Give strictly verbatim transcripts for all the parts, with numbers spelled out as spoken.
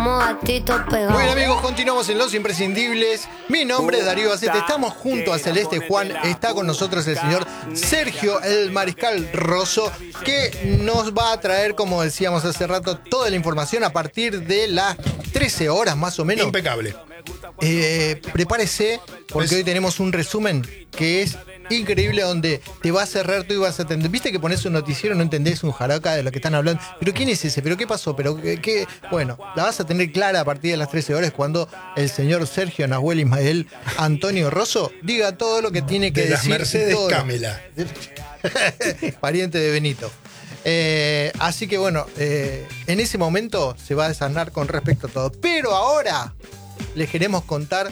Gatito pegado. Muy bien, amigos, continuamos en Los Imprescindibles. Mi nombre es Darío Acete. Estamos junto a Celeste Juan. Está con nosotros el señor Sergio el Mariscal Rosso, que nos va a traer, como decíamos hace rato, toda la información a partir de las trece horas más o menos. Impecable. Eh, prepárese, porque Pues, hoy tenemos un resumen que es increíble, donde te va a cerrar tú y vas a atender. Viste que pones un noticiero, no entendés un jaraca de lo que están hablando. ¿Pero quién es ese? ¿Pero qué pasó? ¿Pero qué, qué? Bueno, la vas a tener clara a partir de las trece horas, cuando el señor Sergio Nahuel Ismael Antonio Rosso diga todo lo que tiene que de las decir. Mercedes todo. Camela. Pariente de Benito. Eh, así que bueno, eh, en ese momento se va a desanar con respecto a todo. Pero ahora les queremos contar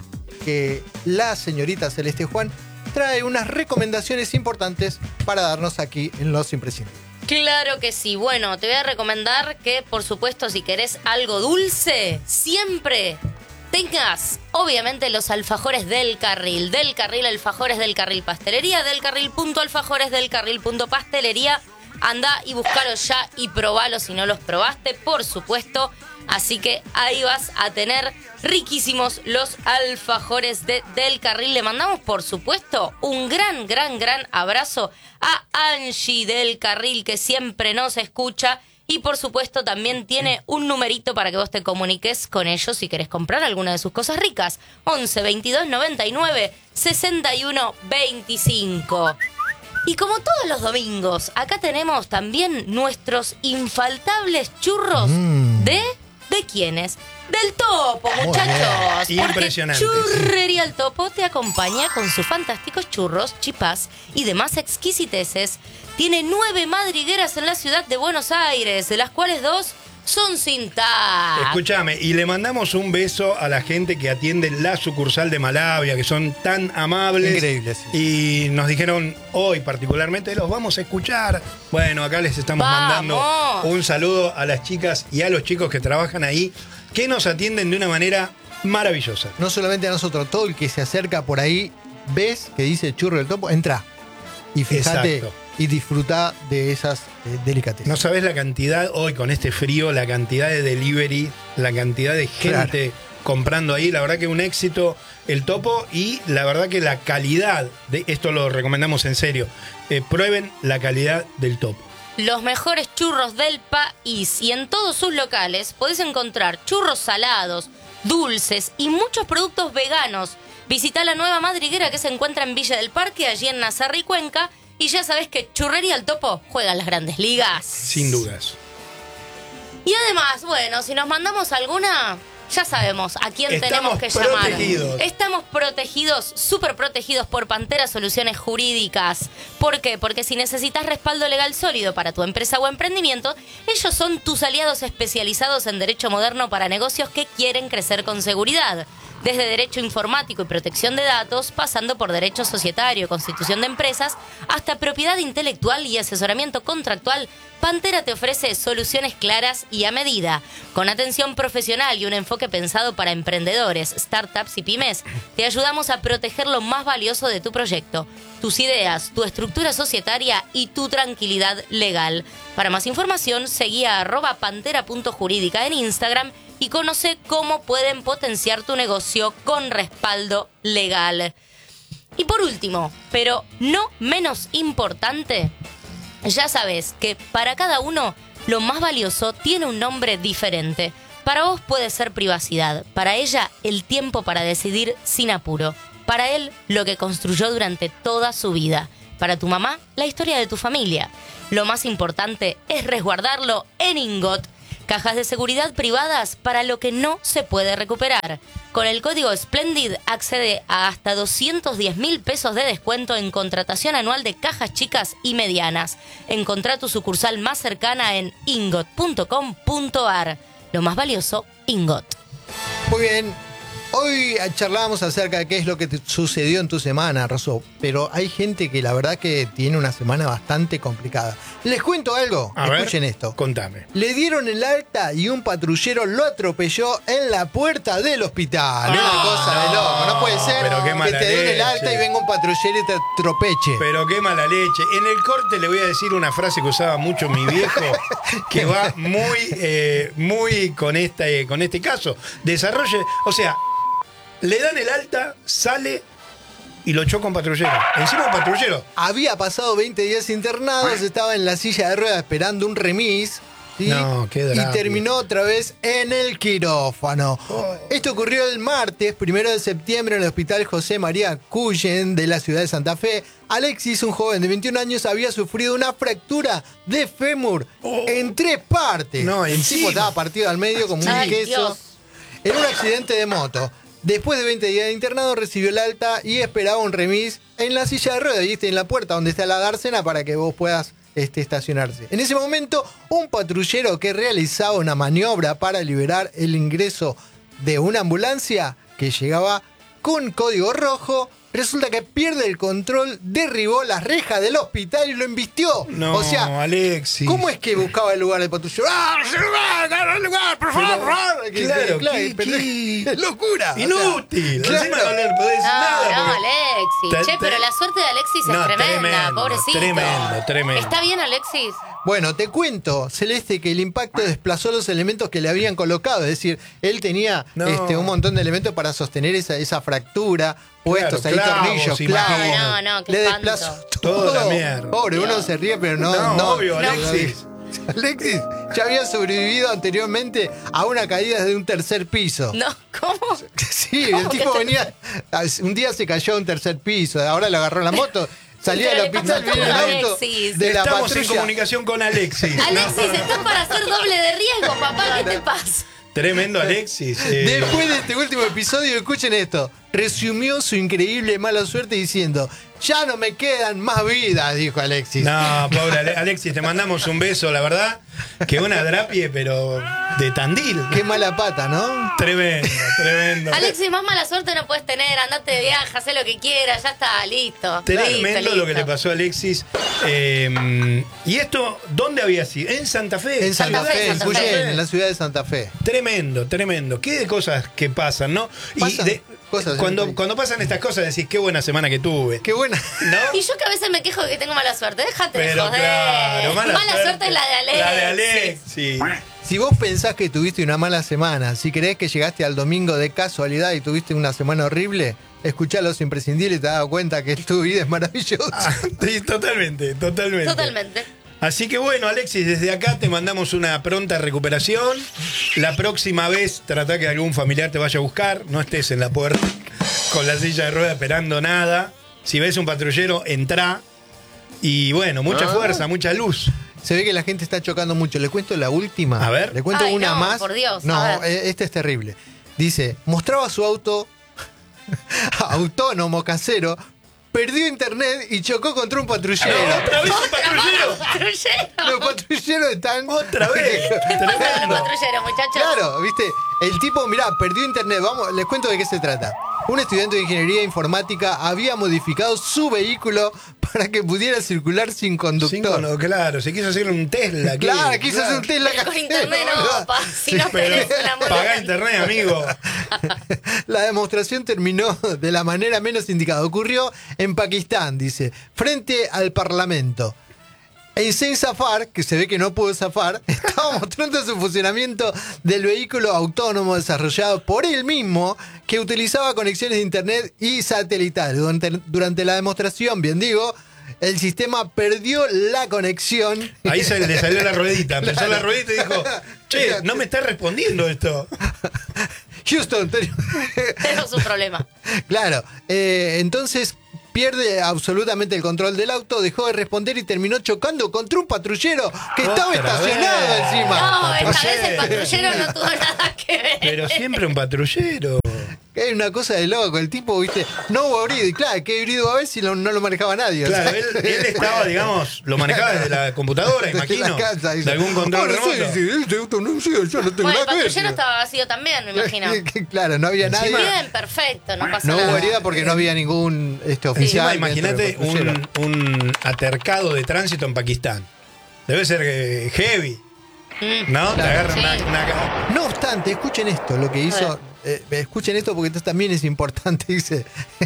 que la señorita Celeste Juan trae unas recomendaciones importantes para darnos aquí en Los Imprescindibles. Claro que sí. Bueno, te voy a recomendar que, por supuesto, si querés algo dulce, siempre tengas, obviamente, los alfajores del carril. Del carril, alfajores del carril pastelería, del carril punto alfajores, del carril punto pastelería. Anda y buscalos ya y probalos si no los probaste, por supuesto. Así que ahí vas a tener riquísimos los alfajores de Del Carril. Le mandamos, por supuesto, un gran, gran, gran abrazo a Angie Del Carril, que siempre nos escucha. Y, por supuesto, también tiene un numerito para que vos te comuniques con ellos si querés comprar alguna de sus cosas ricas. once, veintidós, noventa y nueve, sesenta y uno, veinticinco. Y como todos los domingos, acá tenemos también nuestros infaltables churros Mm. de... ¿De quiénes? Del Topo, muchachos. bien. Porque Impresionante. Churrería El Topo te acompaña con sus fantásticos churros, chipás y demás exquisiteces. Tiene nueve madrigueras en la ciudad de Buenos Aires, de las cuales dos son sin tag. Escúchame, y le mandamos un beso a la gente que atiende la sucursal de Malavia, que son tan amables. Increíbles, sí. Y nos dijeron hoy particularmente, los vamos a escuchar. Bueno, acá les estamos ¡Vamos! mandando un saludo a las chicas y a los chicos que trabajan ahí, que nos atienden de una manera maravillosa. No solamente a nosotros, todo el que se acerca por ahí, ves que dice churro del Topo, entra y fíjate. Exacto. Y disfruta de esas eh, delicatessen. No sabés la cantidad, hoy con este frío, la cantidad de delivery, la cantidad de gente Claro. comprando ahí. La verdad que un éxito el Topo, y la verdad que la calidad, de esto lo recomendamos en serio, eh, prueben la calidad del Topo. Los mejores churros del país, y en todos sus locales podés encontrar churros salados, dulces y muchos productos veganos. Visita la nueva madriguera que se encuentra en Villa del Parque, allí en Nazaré y Cuenca, y ya sabés que Churrería El Topo juega en las grandes ligas. Sin dudas. Y además, bueno, si nos mandamos alguna, ya sabemos a quién Estamos tenemos que llamar. protegidos. Estamos protegidos, súper protegidos por Pantera Soluciones Jurídicas. ¿Por qué? Porque si necesitas respaldo legal sólido para tu empresa o emprendimiento, ellos son tus aliados especializados en derecho moderno para negocios que quieren crecer con seguridad. Desde derecho informático y protección de datos, pasando por derecho societario, constitución de empresas, hasta propiedad intelectual y asesoramiento contractual, Pantera te ofrece soluciones claras y a medida. Con atención profesional y un enfoque pensado para emprendedores, startups y pymes, te ayudamos a proteger lo más valioso de tu proyecto: tus ideas, tu estructura societaria y tu tranquilidad legal. Para más información, seguí a arroba pantera punto jurídica en Instagram y conoce cómo pueden potenciar tu negocio con respaldo legal. Y por último, pero no menos importante, ya sabes que para cada uno lo más valioso tiene un nombre diferente. Para vos puede ser privacidad, para ella el tiempo para decidir sin apuro, para él lo que construyó durante toda su vida, para tu mamá la historia de tu familia. Lo más importante es resguardarlo en Ingot. Cajas de seguridad privadas para lo que no se puede recuperar. Con el código Splendid accede a hasta doscientos diez mil pesos de descuento en contratación anual de cajas chicas y medianas. Encontrá tu sucursal más cercana en ingot punto com punto ar. Lo más valioso, Ingot. Muy bien. Hoy charlábamos acerca de qué es lo que te sucedió en tu semana, Rosso, pero hay gente que la verdad que tiene una semana bastante complicada. Les cuento algo, A escuchen ver, esto. Contame. Le dieron el alta y un patrullero lo atropelló en la puerta del hospital. No, una cosa de no, loco, no puede ser pero qué que mala te den el leche. alta y venga un patrullero y te atropeche. Pero qué mala leche. En el corte le voy a decir una frase que usaba mucho mi viejo, que va muy, eh, muy con, esta, eh, con este caso. Desarrolle, o sea, le dan el alta, sale y lo choca un patrullero. Encima un patrullero. Había pasado veinte días internados, estaba en la silla de ruedas esperando un remis. ¿sí? No, qué y drama. terminó otra vez en el quirófano. Esto ocurrió el martes, primero de septiembre, en el hospital José María Cullen de la ciudad de Santa Fe. Alexis, un joven de veintiún años, había sufrido una fractura de fémur Oh. en tres partes. No, el encima. tipo estaba partido al medio como un Ay, queso. Dios. En un accidente de moto. Después de veinte días de internado, recibió el alta y esperaba un remis en la silla de ruedas, ¿viste? En la puerta donde está la dársena para que vos puedas este, estacionarse. En ese momento, un patrullero que realizaba una maniobra para liberar el ingreso de una ambulancia que llegaba con código rojo, resulta que pierde el control, derribó las rejas del hospital y lo embistió. No, o sea, Alexis. ¿cómo es que buscaba el lugar del patrullero? ¡Ah, el lugar, agarra el lugar, por favor! Pero, por favor! Que- claro, claro, ¿qué- pero- qué? es locura. o sea, Inútil. claro. Encima no le podés decir No, nada. no, porque- Alexis. Te- Che, te- pero la suerte de Alexis No, es tremenda, tremendo, pobrecito. tremendo, tremendo. ¿Está bien, Alexis? Bueno, te cuento, Celeste, que el impacto desplazó los elementos que le habían colocado. Es decir, él tenía No. este, un montón de elementos para sostener esa, esa fractura, puestos ahí, clavos, tornillos, imagino. clavos. No, no, qué Le espanto. desplazó todo. Toda la mierda. Pobre, uno Dios. se ríe, pero no. No, no obvio, no. Alexis. Alexis ya había sobrevivido anteriormente a una caída desde un tercer piso. No, ¿cómo? Sí, ¿Cómo el que tipo te- venía. Un día se cayó a un tercer piso, ahora le agarró la moto, salía Pero del le hospital, pasó viene el todo a auto Alexis. de la Estamos en patrulla. comunicación con Alexis. Alexis, estás para hacer doble de riesgo, papá. ¿Qué te pasa? Tremendo Alexis. eh. Después de este último episodio, escuchen esto. Resumió su increíble mala suerte diciendo: ya no me quedan más vidas, dijo Alexis. No, pobre Ale- Alexis, te mandamos un beso, la verdad. Que una drapie, pero de Tandil. Qué mala pata, ¿no? Tremendo, tremendo. Alexis, más mala suerte no puedes tener. Andate de viaje, haz lo que quieras, ya está, listo. Tremendo listo, lo que listo. le pasó a Alexis. Eh, ¿Y esto dónde había sido? En Santa Fe. En Santa, Santa Fe, Fe, en Santa Cuyén, Fe. en la ciudad de Santa Fe. Tremendo, tremendo. Qué de cosas que pasan, ¿no? Pasan cosas en el cuando, país. cuando pasan estas cosas decís, qué buena semana que tuve. Qué buena. ¿No? Y yo que a veces me quejo de que tengo mala suerte. Déjate Pero de joder. claro, mala, suerte es la de Alexis. La de Alexis. Si vos pensás que tuviste una mala semana, si creés que llegaste al domingo de casualidad y tuviste una semana horrible, escuchá Los Imprescindibles y te das cuenta que tu vida es maravillosa. Ah, sí, totalmente, totalmente. Totalmente. Así que bueno, Alexis, desde acá te mandamos una pronta recuperación. La próxima vez trata que algún familiar te vaya a buscar, no estés en la puerta con la silla de ruedas esperando nada. Si ves un patrullero, entrá. Y bueno, mucha Ah. fuerza, mucha luz. Se ve que la gente está chocando mucho. Le cuento la última. A ver. Le cuento Ay, una no, más. por Dios, No, a ver. eh, este es terrible. Dice, mostraba su auto autónomo casero, perdió internet y chocó contra un patrullero. ¡Otra vez un patrullero! Patrullero. Los patrulleros están... ¡Otra vez! ¿Qué pasa con el Tremendo. patrullero, muchachos? Claro, viste, el tipo, mirá, perdió internet. Vamos, les cuento de qué se trata. Un estudiante de ingeniería informática había modificado su vehículo para que pudiera circular sin conductor. Cinco, no, claro, se quiso hacer un Tesla. ¿qué? Claro, quiso hacer un Tesla Con casero, internet no, boludo. papá. Si no Pero tenés una moto. pagá internet, amigo. La demostración terminó de la manera menos indicada. Ocurrió en Pakistán, dice, frente al Parlamento. En sin zafar, que se ve que no pudo zafar, estaba mostrando su funcionamiento del vehículo autónomo desarrollado por él mismo, que utilizaba conexiones de internet y satelital. Durante, durante la demostración, bien digo, el sistema perdió la conexión. Ahí se le salió la ruedita. Empezó Claro. la ruedita y dijo, che, no me está respondiendo esto. Houston, te- Tenemos un problema. claro. eh, entonces pierde absolutamente el control del auto, dejó de responder y terminó chocando contra un patrullero que estaba Otra estacionado vez. encima. No, esta vez el Patrullero. patrullero no tuvo nada que ver. Pero siempre un patrullero. Que hay una cosa de loco, el tipo, viste, no hubo herido. Y claro, ¿qué herido va a ver si lo- no lo manejaba nadie? O Claro, sea, él, él estaba, digamos, lo manejaba desde la computadora, desde imagino. la casa, dice, de algún control "Oh, no sé, remoto. si este auto no sé, yo no tengo Bueno, el nada que ver". patrullero estaba vacío también, me imagino. Claro, no había nadie. Bien, perfecto, no pasa No nada. hubo herida porque no había ningún este, Encima, oficial. imagínate dentro del patrullero. un, un atercado de tránsito en Pakistán. Debe ser eh, heavy, Mm. ¿no? Te Claro. agarran Sí. una, una- No obstante, escuchen esto, lo que hizo. eh, escuchen esto porque esto también es importante. Dice: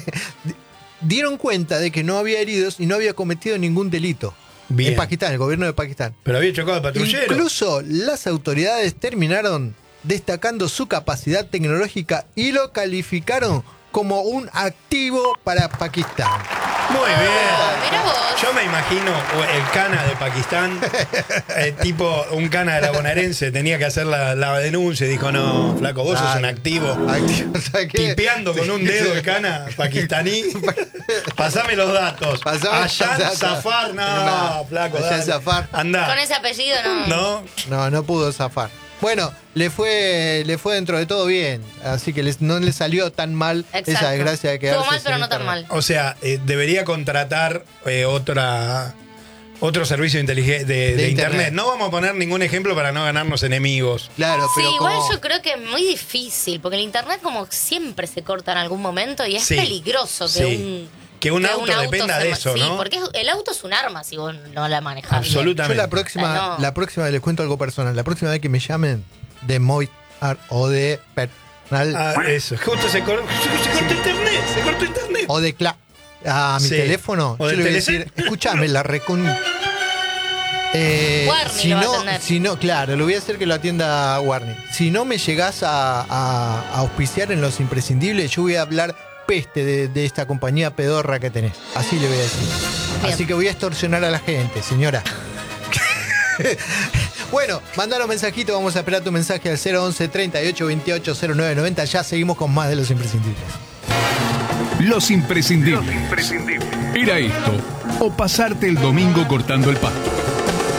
dieron cuenta de que no había heridos y no había cometido ningún delito. Bien. En Pakistán, el gobierno de Pakistán. Pero había chocado el patrullero. Incluso las autoridades terminaron destacando su capacidad tecnológica y lo calificaron como un activo para Pakistán. Muy bien. Mira vos. Yo me imagino el cana de Pakistán, eh, tipo un cana de la bonaerense, tenía que hacer la, la denuncia y dijo, no, flaco, vos sos Ah, un activo. activo, o sea que- Tipeando con un dedo el cana pakistaní. Pasame los datos. Pasame los Ayan datos. Zafar, no, No, flaco. Ayan dale. Zafar. Andá. Con ese apellido no. No, No, no pudo zafar. Bueno, le fue, le fue dentro de todo bien, así que les- no le salió tan mal Exacto. esa desgracia de quedarse Estuvo mal, pero sin no tan internet. mal. o sea, eh, debería contratar eh, otra otro servicio de, inteligen- de, de De internet. internet. No vamos a poner ningún ejemplo para no ganarnos enemigos. Claro, Sí, pero igual como- yo creo que es muy difícil, porque el internet como siempre se corta en algún momento y es Sí, peligroso que sí. un Que un auto dependa se de ma- eso, sí, ¿no? porque es- el auto es un arma si vos no la manejás bien. Yo Absolutamente. la próxima, Ah, no. la próxima les cuento algo personal. La próxima vez que me llamen de Movistar o de Personal Ah, eso. Justo se, cor- se cortó internet. Se cortó internet. o de Cla a mi Sí. teléfono, O yo del le voy a Telecel. decir, escúchame, la recon. Eh, Warney si lo va a no, atender. si no, claro, lo voy a hacer que lo atienda Warney. Si no me llegás a, a- a auspiciar en los imprescindibles, yo voy a hablar peste de, de esta compañía pedorra que tenés. Así le voy a decir. Bien. Así que voy a extorsionar a la gente, señora. Bueno, mandalo mensajito, vamos a esperar tu mensaje al cero once, treinta y ocho, veintiocho, cero nueve noventa. Ya seguimos con más de los imprescindibles. Los imprescindibles. Era esto, o pasarte el domingo cortando el pasto.